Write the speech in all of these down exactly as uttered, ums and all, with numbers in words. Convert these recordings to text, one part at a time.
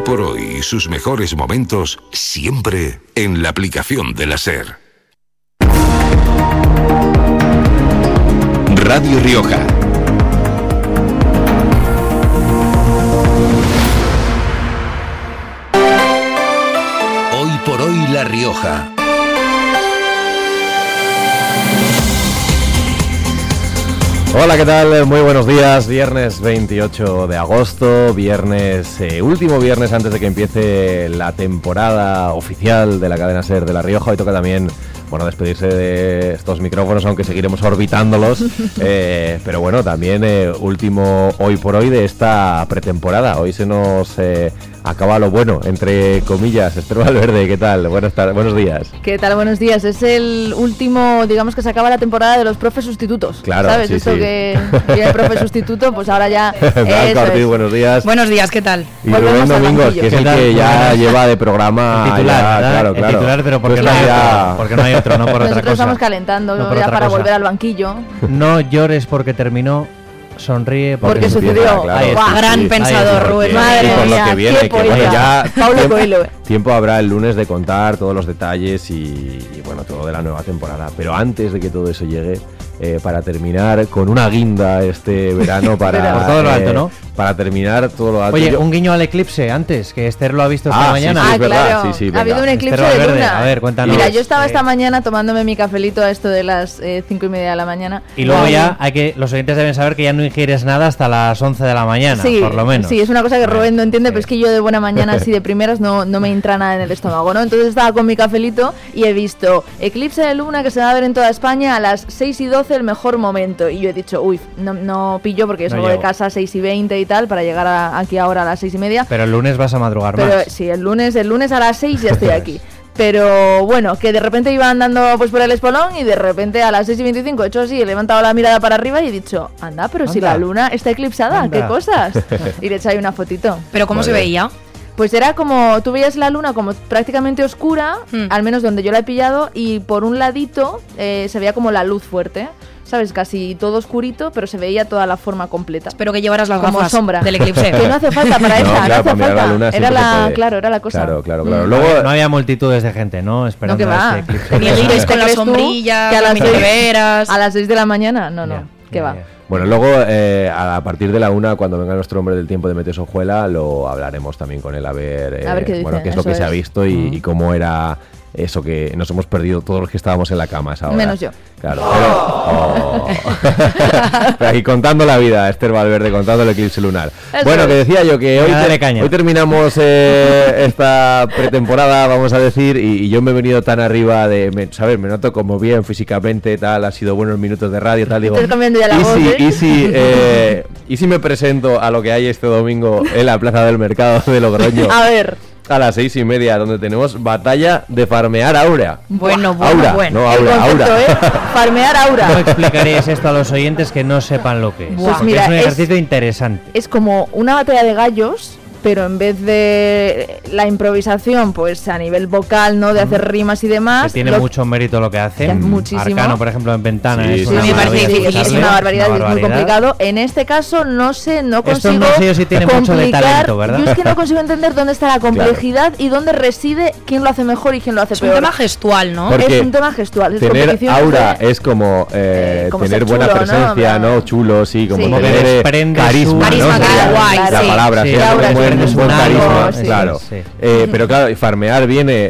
por hoy y sus mejores momentos siempre en la aplicación de la SER. Radio Rioja. Hoy por hoy La Rioja. Hola, ¿qué tal? Muy buenos días. Viernes veintiocho de agosto, viernes, eh, último viernes antes de que empiece la temporada oficial de la cadena SER de La Rioja. Hoy toca también, bueno, despedirse de estos micrófonos, aunque seguiremos orbitándolos. eh, pero bueno, también eh, último hoy por hoy de esta pretemporada. Hoy se nos eh, acaba lo bueno, entre comillas. Esther Valverde, ¿qué tal? Buenas tardes, buenos días. ¿Qué tal? Buenos días. Es el último, digamos que se acaba la temporada de los profes sustitutos. Claro, ¿sabes? sí, Esto sí. que viene el profe sustituto, pues ahora ya. Blanco Ortiz, buenos días. Buenos días, ¿qué tal? Y Volvemos Rubén al Domingos, banquillo. que es el ¿Qué tal? que ya Buenas. lleva de programa. El titular, ya, ¿verdad? claro, El claro. titular, pero porque Pues no hay ya- otro, porque no hay otro, no por otra Nosotros cosa. estamos calentando No por ya otra para cosa. volver al banquillo. No llores porque terminó, sonríe porque, Porque empieza, sucedió. claro. Ahí Guau, está. gran Ahí pensador, está. Rubén. Y Madre con lo mía, que viene, qué que bueno, poeta. ya Paulo tiempo, Coelho. tiempo habrá el lunes de contar todos los detalles y, y bueno, todo de la nueva temporada. Pero antes de que todo eso llegue, eh, para terminar con una guinda este verano para Verano. Por todo lo alto, ¿no? Para terminar todo lo alto. Oye, Yo- un guiño al eclipse antes, que Esther lo ha visto esta Ah, sí, mañana. sí, Ah, es verdad, claro. sí, sí, ha venga. habido un eclipse Esther de Valverde, luna. a ver, cuéntanos. Mira, yo estaba Eh, esta mañana tomándome mi cafelito a esto de las eh, cinco y media de la mañana. Y luego Guau. ya hay que, los oyentes deben saber que ya no ingieres nada hasta las once de la mañana, Sí, por lo menos. sí, es una cosa que Vale, Rubén no entiende, sí. pero es que yo de buena mañana así de primeras no, no me entra nada en el estómago, ¿no? Entonces estaba con mi cafelito y he visto eclipse de luna que se va a ver en toda España a las seis y doce, el mejor momento. Y yo he dicho, uy, no, no pillo porque yo No salgo de llego. casa a seis y veinte y tal para llegar a- aquí ahora a las seis y media. Pero el lunes vas a madrugar Pero más. sí, el lunes, el lunes a las seis ya estoy aquí. Pero bueno, que de repente iba andando pues por el espolón y de repente a las seis y veinticinco he hecho así, he levantado la mirada para arriba y he dicho, anda, pero si Anda. la luna está eclipsada, Anda. qué cosas. Y le he hecho ahí una fotito. ¿Pero cómo Vale. se veía? Pues era como, tú veías la luna como prácticamente oscura, Hmm. al menos donde yo la he pillado, y por un ladito eh, se veía como la luz fuerte, ¿sabes? Casi todo oscurito, pero se veía toda la forma completa. Espero que llevaras las Como gafas sombra. del eclipse. Que no hace falta para No, esa, no, claro, hace para mirar falta. la luna era siempre se la, puede. claro, era la cosa. Claro, claro, claro. Mm. No Luego, había, no había multitudes de gente, ¿no? No, Esperando que va. este eclipse. Ni el iris con las ¿Crees tú sombrillas, que a las las seis- miniveras. A las seis de la mañana, no, no, Ya, que ya, va. ya. Bueno, luego eh, a partir de la una, cuando venga nuestro hombre del tiempo de Meteos Ojuela, lo hablaremos también con él a ver, eh, A ver qué dice, bueno, qué es lo eso que se ha es. visto y, Mm. y cómo era eso que nos hemos perdido todos los que estábamos en la cama a esa hora. Menos yo. Claro, pero, oh. Pero aquí contando la vida, Esther Valverde contando el eclipse lunar. Eso Bueno, es. que decía yo que hoy, Venga, dale te- caña. hoy terminamos eh, esta pretemporada, vamos a decir, y, y yo me he venido tan arriba de, me, ¿sabes? Me noto como bien físicamente, tal, ha sido buenos minutos de radio, tal, digo. Estás cambiando ya la y voz, si, ¿eh? y si, eh, y si me presento a lo que hay este domingo en la Plaza del Mercado de Logroño A ver, a las seis y media, donde tenemos batalla de farmear Aura. Bueno, bueno, Aura, bueno. no, el Aura, concepto, Aura. ¿eh? Farmear aura. ¿Cómo explicaréis esto a los oyentes que no sepan lo que es? Pues Porque mira, es un es- ejercicio interesante. Es como una batalla de gallos, pero en vez de la improvisación, pues a nivel vocal, ¿no? De hacer rimas y demás. Que tiene lo- mucho mérito lo que hace. Ya, muchísimo. Arcano, por ejemplo, en Ventana. Sí, es sí, una sí, me parece maravilla difícil, es escucharle, una barbaridad, una es muy barbaridad. complicado. En este caso, no sé, no Esto consigo. no sé yo si tiene mucho de complicar- talento, ¿verdad? Yo es que no consigo entender dónde está la complejidad y dónde reside quién lo hace mejor y quién lo hace Es un peor. tema gestual, ¿no? Porque es un tema gestual. Es Tener competición aura de- es como, eh, eh, como tener ser buena chulo, ¿no? presencia, ¿no? Bla- Chulo, sí, como Sí. Como que tener eh, desprende carisma, su- ¿no? Carisma, Sería claro, guay, la sí. palabra, Sí, sí, aura, un buen, desprende un su buen algo, carisma, sí. claro. Sí. Eh, pero claro, y farmear viene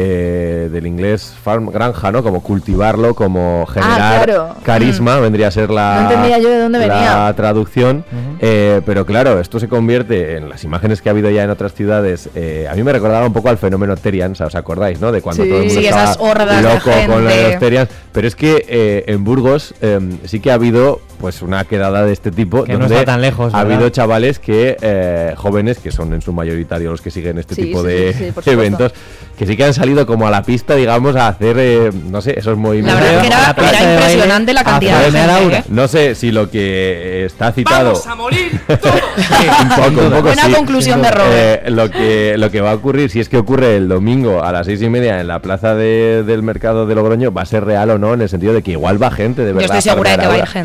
de, del inglés farm, granja, ¿no? Como cultivarlo, como generar claro. carisma, vendría a ser la, No entendía yo de dónde la venía. traducción. Ujú. Eh, pero claro, esto se convierte en las imágenes que ha habido ya en otras ciudades. Eh, a mí me recordaba un poco al fenómeno Terian, ¿os acordáis, no? De cuando Sí. todo el mundo Sí, estaba esas hordas de loco con lo de gente. los Terians. Pero es que eh, en Burgos eh, sí que ha habido pues una quedada de este tipo, Que no donde está tan lejos, ha ¿verdad? habido chavales que eh, jóvenes, que son en su mayoritario los que siguen este Sí, tipo sí, de sí, sí, por supuesto. eventos, que sí que han salido como a la pista, digamos, a hacer, eh, no sé, esos La movimientos. verdad es que A la era, pista era de baile, impresionante la a cantidad de farmear gente. aura. ¿eh? No sé si lo que está citado... ¡Vamos a morir todos! Sí, un poco, un poco Buena sí. conclusión de Robert. Eh, lo que lo que va a ocurrir, si es que ocurre el domingo a las seis y media en la plaza de- del mercado de Logroño, va a ser real o no, en el sentido de que igual va gente de Yo verdad. estoy segura de que va a ir farmear gente. Hombre, No pues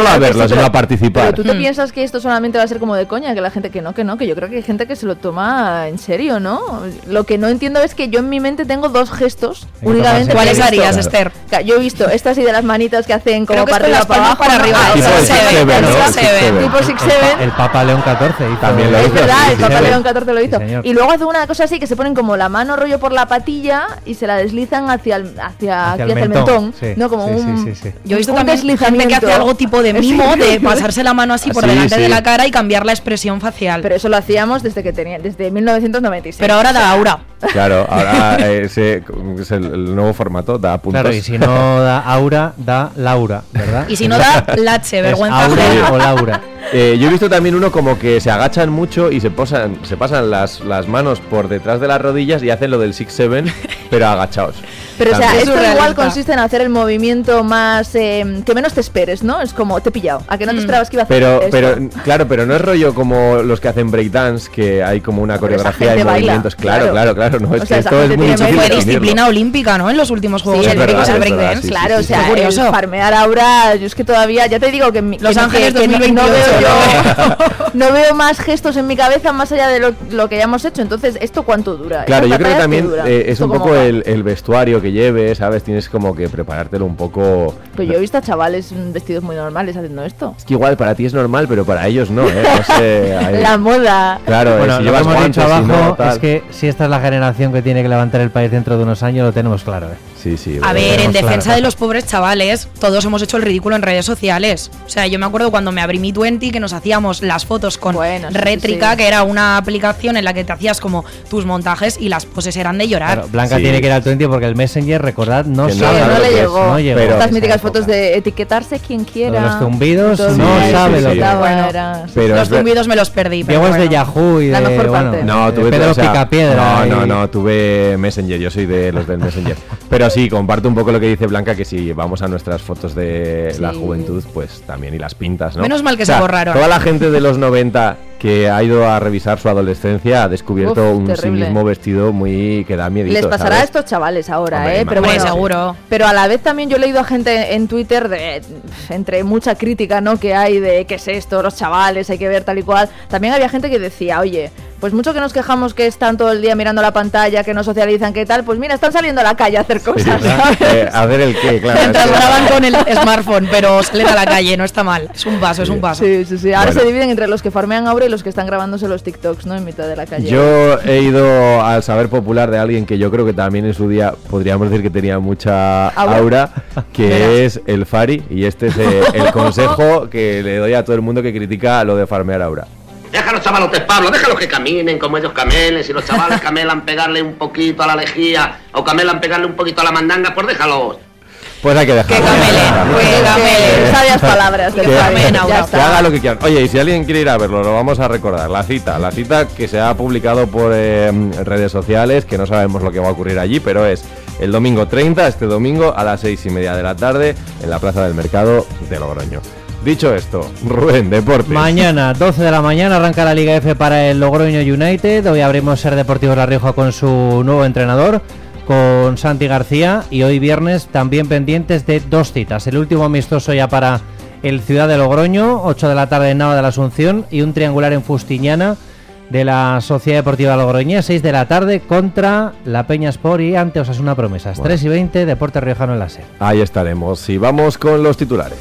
solo a Claro que verlo, sí, sino pero- a participar. Pero tú te Mm. piensas que esto solamente va a ser como de coña, que la gente que no, que no, que yo creo que hay gente que se lo toma en serio, ¿no? Lo que no entiendo es que yo en mi mente tengo dos gestos Hay que únicamente. tomarse ¿Cuáles que he visto. harías, Esther? Claro, Yo he visto estas y de las manitas que hacen como Creo que para es con arriba, las para palmas abajo, para arriba. ¿no? Ah, Tipo esa el se Six ve, Seven, ¿no? esa El se Six ve. Seven. Tipo Six El, Seven. pa- el Papa León catorce hizo. También lo Es hizo, verdad, sí, el sí, Papa sí. León catorce lo hizo. Sí, señor. Y luego hace una cosa así que se ponen como la mano rollo por la patilla y se la deslizan hacia el, hacia, aquí, el hacia el mentón, mentón, sí. ¿no? Como Sí, sí, un, sí, sí. Yo he visto un también gente que deslizamiento. hace algo tipo de mimo, de pasarse la mano así por Sí, delante sí. de la cara y cambiar la expresión facial. Pero eso lo hacíamos desde que tenía, desde mil novecientos noventa y seis. Pero ahora da aura. Claro, ahora eh, ese es el, el nuevo formato, da puntos. Claro, y si no da aura, da Laura, ¿verdad? Y si no da lache, Es vergüenza Aure ajena. o Laura. Eh, yo he visto también uno como que se agachan mucho y se posan, se pasan las, las manos por detrás de las rodillas y hacen lo del Six Seven, pero agachados. Pero o sea, También. esto Surrealista. igual consiste en hacer el movimiento más eh, que menos te esperes, ¿no? Es como te he pillado, a que no te Mm. esperabas que iba a hacer Pero, esto. pero, claro, pero no es rollo como los que hacen breakdance, que hay como una Pero esa coreografía de gente baila, movimientos. Claro, claro. claro, claro. No, O es sea, que esa esto es gente muy tiene difícil memoria. Fue definirlo. disciplina olímpica, ¿no? En los últimos Juegos Sí, es Olímpicos verdad, el es verdad, breakdance. sí, Claro, o sea, Qué curioso. el farmear ahora, yo es que todavía, ya te digo que en mi, Los que no- Ángeles que- que no- dos mil no veo veintiocho, yo, no veo más gestos en mi cabeza más allá de lo, lo que ya hemos hecho. Entonces, ¿esto cuánto dura? Claro, ¿Esta yo creo que batalla también cuánto dura? eh, es ¿Esto un cómo poco va? el, el vestuario que lleves, ¿sabes? Tienes como que preparártelo un poco. Pues yo he visto a chavales mm, vestidos muy normales haciendo esto. Es que igual para ti es normal, pero para ellos no, ¿eh? No sé. ahí- La moda. Claro, eh, Bueno, si lo que llevas hemos guantes dicho y abajo no, tal. es que si esta es la generación que tiene que levantar el país dentro de unos años, lo tenemos claro, ¿eh? Sí, sí. A bueno. ver, en tenemos defensa claro. de los pobres chavales, todos hemos hecho el ridículo en redes sociales. O sea, yo me acuerdo cuando me abrí mi veinte que nos hacíamos las fotos con Bueno, sí, Rétrica, sí. que era una aplicación en la que te hacías como tus montajes y las poses eran de llorar. Claro, Blanca Sí. tiene que ir al veinte porque el Messenger, recordad, no Que no sabe Que sabe no lo le que es, llegó. no llegó. Pero- Estas esa míticas época. fotos de etiquetarse quien quiera. Los zumbidos Todo no eso, sabe sí, lo sí, que estaba, Bueno, era- Pero los es ver- zumbidos me los perdí. pero Diego es de bueno. Yahoo y La de, mejor bueno, parte. No, de tuve Pedro o sea, Picapiedra. No, no, y- no, tuve Messenger, yo soy de los del Messenger. Pero sí, comparto un poco lo que dice Blanca, que si vamos a nuestras fotos de Sí. la juventud, pues también, y las pintas, ¿no? Menos mal que O sea, se borraron. Toda la gente de los noventa que ha ido a revisar su adolescencia ha descubierto Uf, un sí terrible. mismo vestido muy que da miedo. Les pasará a estos chavales ahora, Hombre, ¿eh? Pero Hombre, bueno, seguro. Pero a la vez también yo he leído a gente en Twitter, de, entre mucha crítica, ¿no? Que hay de qué es esto, los chavales, hay que ver tal y cual. También había gente que decía, oye, pues mucho que nos quejamos que están todo el día mirando la pantalla, que no socializan, que tal, pues mira, están saliendo a la calle a hacer cosas, ¿sabes? Eh, a ver el qué, claro. Mientras es que- graban con el smartphone, pero salen a la calle, no está mal. Es un paso, es un paso. Sí, sí, sí. Ahora Bueno. se dividen entre los que farmean ahora y los que están grabándose los TikToks, ¿no? En mitad de la calle. Yo he ido al saber popular de alguien que yo creo que también en su día podríamos decir que tenía mucha Aura. aura, que es el Fari, y este es eh, el consejo que le doy a todo el mundo que critica lo de farmear aura. Deja a los chavalotes, Pablo, déjalos que caminen como ellos camelen. Si los chavales camelan pegarle un poquito a la lejía o camelan pegarle un poquito a la mandanga, pues déjalos. Pues hay que dejarlo. Que camelen, pues Que- camelen. sabias palabras del Que Fari, farmeen ya ahora. Que está. haga lo que quieran. Oye, y si alguien quiere ir a verlo, lo vamos a recordar. La cita, la cita que se ha publicado por eh, redes sociales, que no sabemos lo que va a ocurrir allí, pero es el domingo treinta, este domingo, a las seis y media de la tarde, en la Plaza del Mercado de Logroño. Dicho esto, Rubén, deportes. Mañana, doce de la mañana, arranca la Liga F para el Logroño United. Hoy abrimos Ser Deportivos La Rioja con su nuevo entrenador, con Santi García. Y hoy viernes también pendientes de dos citas. El último amistoso ya para el Ciudad de Logroño, ocho de la tarde en Nava de la Asunción. Y un triangular en Fustiñana de la Sociedad Deportiva Logroñés, seis de la tarde contra la Peña Sport y ante Osasuna Promesas. Bueno. tres y veinte, Deporte Riojano en la SER. Ahí estaremos. Y vamos con los titulares.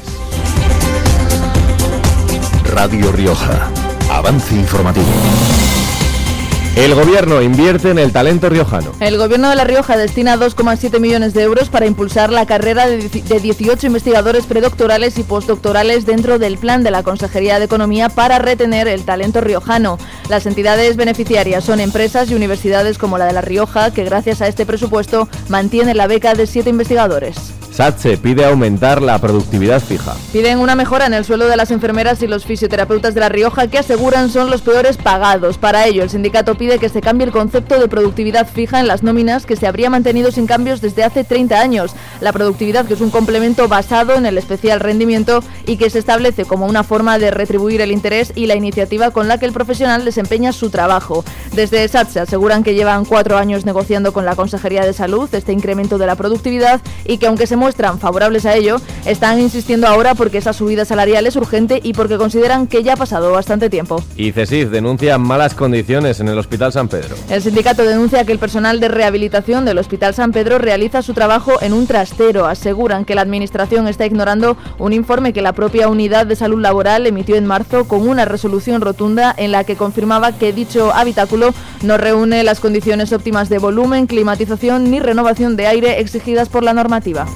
Radio Rioja. Avance informativo. El gobierno invierte en el talento riojano. El gobierno de La Rioja destina dos coma siete millones de euros para impulsar la carrera de dieci- de dieciocho investigadores predoctorales y postdoctorales dentro del plan de la Consejería de Economía para retener el talento riojano. Las entidades beneficiarias son empresas y universidades como la de La Rioja, que gracias a este presupuesto mantiene la beca de siete investigadores. SATSE pide aumentar la productividad fija. Piden una mejora en el sueldo de las enfermeras y los fisioterapeutas de La Rioja, que aseguran son los peores pagados. Para ello, el sindicato pide que se cambie el concepto de productividad fija en las nóminas, que se habría mantenido sin cambios desde hace treinta años. La productividad, que es un complemento basado en el especial rendimiento y que se establece como una forma de retribuir el interés y la iniciativa con la que el profesional desempeña su trabajo. Desde SATSE aseguran que llevan cuatro años negociando con la Consejería de Salud este incremento de la productividad y que aunque se muestran favorables a ello están insistiendo ahora porque esa subida salarial es urgente y porque consideran que ya ha pasado bastante tiempo. Y CESIF denuncia malas condiciones en el Hospital San Pedro. El sindicato denuncia que el personal de rehabilitación del Hospital San Pedro realiza su trabajo en un trastero. Aseguran que la administración está ignorando un informe que la propia Unidad de Salud Laboral emitió en marzo con una resolución rotunda en la que confirmaba que dicho habitáculo no reúne las condiciones óptimas de volumen, climatización ni renovación de aire exigidas por la normativa.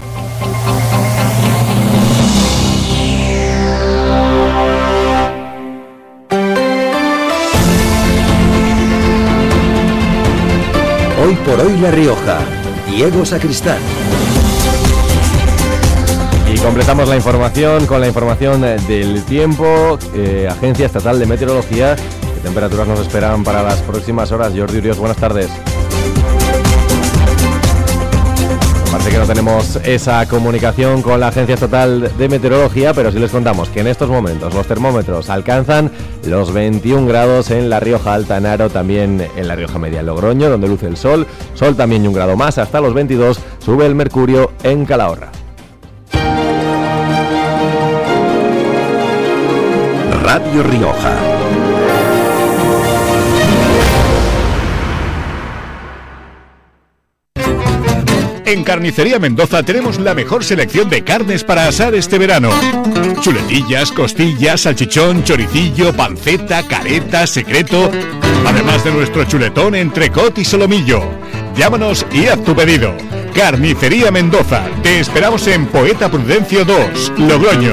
Hoy por hoy La Rioja, Diego Sacristán. Y completamos la información con la información del tiempo. Eh, Agencia Estatal de Meteorología. ¿Qué temperaturas nos esperan para las próximas horas? Jordi Urios, buenas tardes. Parece que no tenemos esa comunicación con la Agencia Estatal de Meteorología, pero sí les contamos que en estos momentos los termómetros alcanzan los veintiún grados en La Rioja Alta, en Haro, también en La Rioja Media, en Logroño, donde luce el sol. Sol también y un grado más, hasta los veintidós, sube el mercurio en Calahorra. Radio Rioja. En Carnicería Mendoza tenemos la mejor selección de carnes para asar este verano. Chuletillas, costillas, salchichón, choricillo, panceta, careta, secreto. Además de nuestro chuletón, entrecot y solomillo. Llámanos y haz tu pedido. Carnicería Mendoza. Te esperamos en Poeta Prudencio dos, Logroño.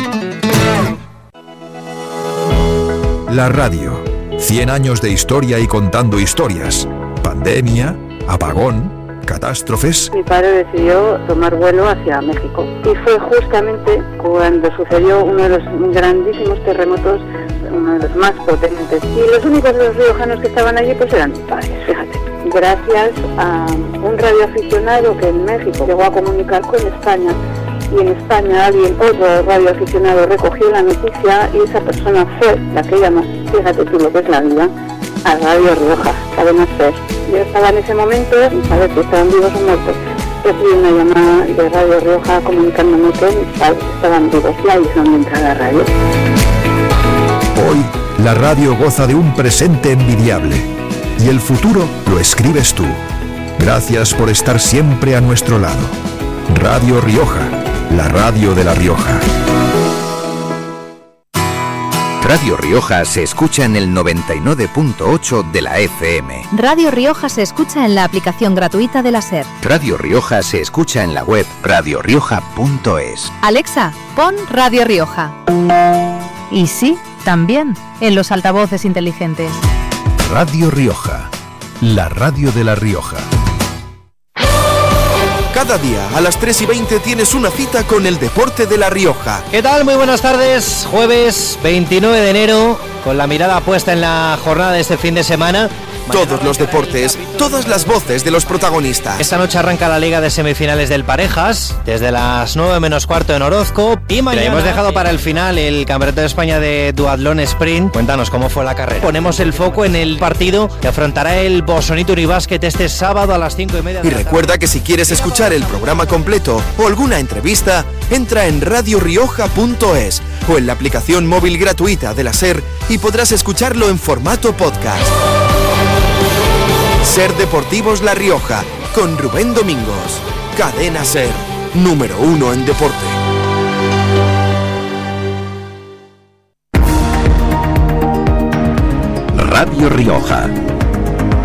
La radio. cien años de historia y contando historias. Pandemia, apagón, catástrofes. Mi padre decidió tomar vuelo hacia México y fue justamente cuando sucedió uno de los grandísimos terremotos, uno de los más potentes, y los únicos de los riojanos que estaban allí pues eran mis padres, fíjate. Gracias a un radioaficionado que en México llegó a comunicar con España, y en España alguien, otro radioaficionado, recogió la noticia y esa persona fue la que llamó, fíjate tú lo que es la vida, a Radio Rioja, Cadena Ser. Yo estaba en ese momento, sin saber si estaban vivos o muertos, recibí una llamada de Radio Rioja comunicándome que mis padres estaban vivos y ahí es donde entra la radio. Hoy, la radio goza de un presente envidiable y el futuro lo escribes tú. Gracias por estar siempre a nuestro lado. Radio Rioja, la radio de La Rioja. Radio Rioja se escucha en el noventa y nueve punto ocho de la F M. Radio Rioja se escucha en la aplicación gratuita de la SER. Radio Rioja se escucha en la web radio rioja punto es. Alexa, pon Radio Rioja. Y sí, también en los altavoces inteligentes. Radio Rioja, la radio de La Rioja. Cada día a las tres y veinte tienes una cita con el deporte de La Rioja. ¿Qué tal? Muy buenas tardes. Jueves veintinueve de enero, con la mirada puesta en la jornada de este fin de semana. Todos los deportes, todas las voces de los protagonistas. Esta noche arranca la Liga de Semifinales del Parejas, desde las nueve menos cuarto en Orozco. Y mañana hemos dejado para el final el Campeonato de España de Duatlón Sprint. Cuéntanos cómo fue la carrera. Ponemos el foco en el partido que afrontará el Bosonito Unibásquet este sábado a las cinco y media de y la tarde. Recuerda que si quieres escuchar el programa completo o alguna entrevista, entra en radio rioja punto es o en la aplicación móvil gratuita de la SER y podrás escucharlo en formato podcast. SER Deportivos La Rioja, con Rubén Domingos. Cadena SER, número uno en deporte. Radio Rioja.